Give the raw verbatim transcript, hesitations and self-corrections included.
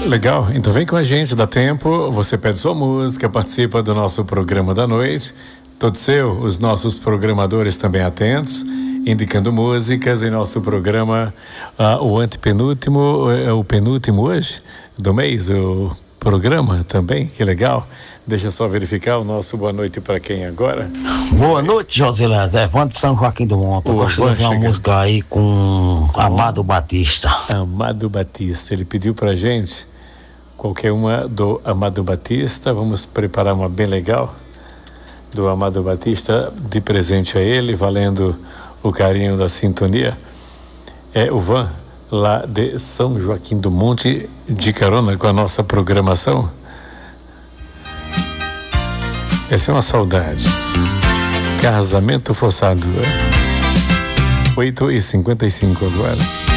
Legal, então vem com a gente, dá tempo, você pede sua música, participa do nosso programa da noite, todo seu, os nossos programadores também atentos, indicando músicas em nosso programa, uh, o antepenúltimo, é o penúltimo hoje do mês, o programa também, que legal. Deixa eu só verificar o nosso boa noite para quem agora. Boa noite, Josilés, é Evandro de São Joaquim do Monte. Eu gostaria de uma música aí com Amado Batista. Amado Batista, ele pediu pra gente qualquer uma do Amado Batista. Vamos preparar uma bem legal do Amado Batista de presente a ele, valendo o carinho da sintonia. É o Van, lá de São Joaquim do Monte, de carona com a nossa programação. Essa é uma saudade. Casamento forçado. oito e cinquenta e cinco agora.